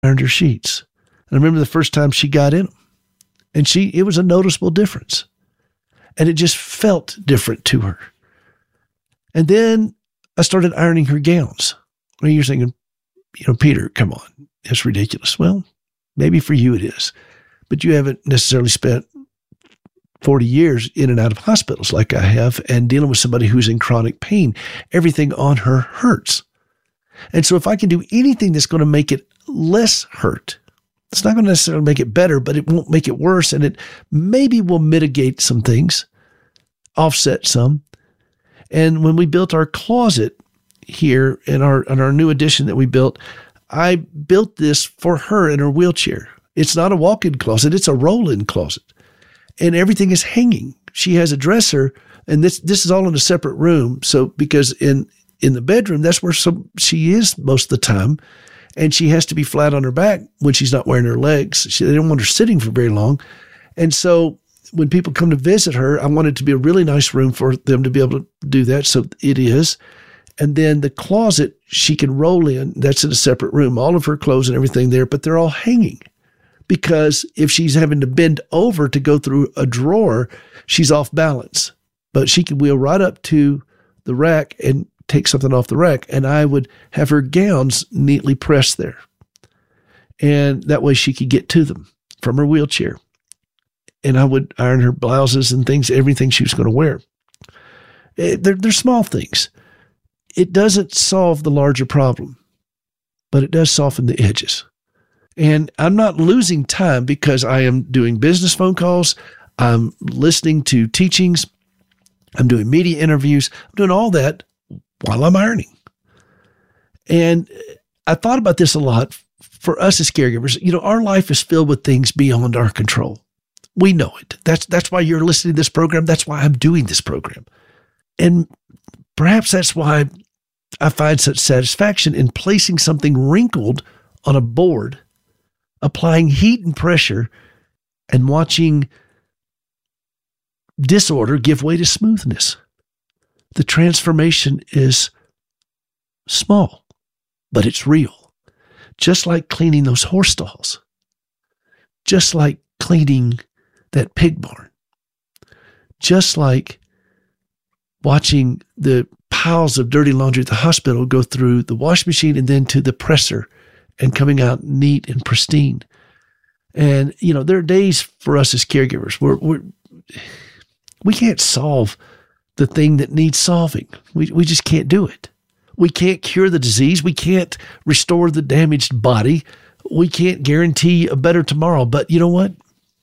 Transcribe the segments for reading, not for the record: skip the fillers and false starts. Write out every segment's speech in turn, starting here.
ironed her sheets. And I remember the first time she got in them. And it was a noticeable difference. And it just felt different to her. And then I started ironing her gowns. And you're thinking, Peter, come on, that's ridiculous. Well, maybe for you it is. But you haven't necessarily spent 40 years in and out of hospitals like I have and dealing with somebody who's in chronic pain. Everything on her hurts. And so if I can do anything that's going to make it less hurt, it's not going to necessarily make it better, but it won't make it worse. And it maybe will mitigate some things, offset some. And when we built our closet here in our new addition that we built, I built this for her in her wheelchair. It's not a walk-in closet. It's a roll-in closet. And everything is hanging. She has a dresser, and this is all in a separate room. So because in the bedroom, that's where she is most of the time. And she has to be flat on her back when she's not wearing her legs. They don't want her sitting for very long. And so when people come to visit her, I want it to be a really nice room for them to be able to do that. So it is. And then the closet she can roll in. That's in a separate room. All of her clothes and everything there, but they're all hanging. Because if she's having to bend over to go through a drawer, she's off balance. But she can wheel right up to the rack and take something off the rack, and I would have her gowns neatly pressed there. And that way she could get to them from her wheelchair. And I would iron her blouses and things, everything she was going to wear. They're small things. It doesn't solve the larger problem, but it does soften the edges. And I'm not losing time because I am doing business phone calls. I'm listening to teachings. I'm doing media interviews. I'm doing all that while I'm ironing. And I thought about this a lot for us as caregivers. Our life is filled with things beyond our control. We know it. That's why you're listening to this program. That's why I'm doing this program. And perhaps that's why I find such satisfaction in placing something wrinkled on a board, applying heat and pressure, and watching disorder give way to smoothness. The transformation is small, but it's real. Just like cleaning those horse stalls. Just like cleaning that pig barn. Just like watching the piles of dirty laundry at the hospital go through the wash machine and then to the presser and coming out neat and pristine. And, there are days for us as caregivers where we can't solve the thing that needs solving. We just can't do it. We can't cure the disease. We can't restore the damaged body. We can't guarantee a better tomorrow. But you know what?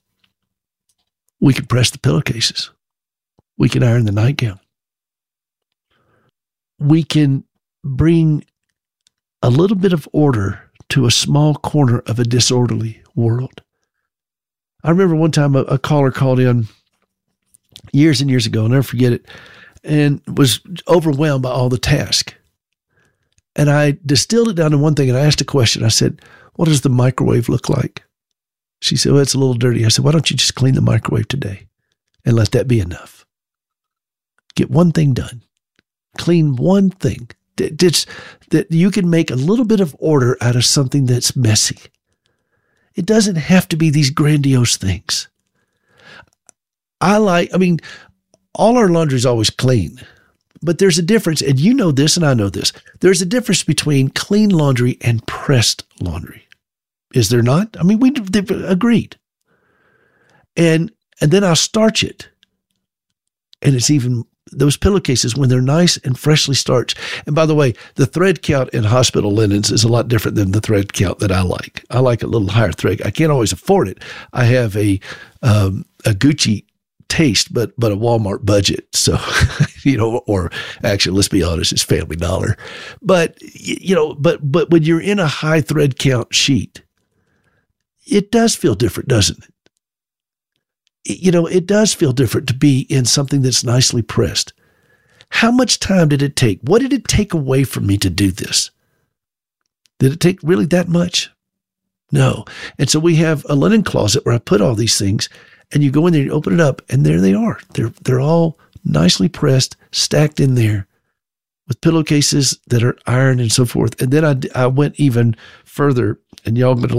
We can press the pillowcases. We can iron the nightgown. We can bring a little bit of order to a small corner of a disorderly world. I remember one time a caller called in years and years ago, I'll never forget it, and was overwhelmed by all the tasks. And I distilled it down to one thing, and I asked a question. I said, what does the microwave look like? She said, well, it's a little dirty. I said, why don't you just clean the microwave today and let that be enough? Get one thing done. Clean one thing. That you can make a little bit of order out of something that's messy. It doesn't have to be these grandiose things. All our laundry is always clean, but there's a difference, and you know this and I know this. There's a difference between clean laundry and pressed laundry. Is there not? They've agreed. And then I'll starch it. And it's even those pillowcases when they're nice and freshly starched. And by the way, the thread count in hospital linens is a lot different than the thread count that I like. I like a little higher thread. I can't always afford it. I have a Gucci taste, but a Walmart budget. So, or actually, let's be honest, it's Family Dollar. But, but when you're in a high thread count sheet, it does feel different, doesn't it? It does feel different to be in something that's nicely pressed. How much time did it take? What did it take away from me to do this? Did it take really that much? No. And so we have a linen closet where I put all these things, and you go in there, you open it up, and there they are. They're all nicely pressed, stacked in there, with pillowcases that are ironed and so forth. And then I went even further, and y'all going to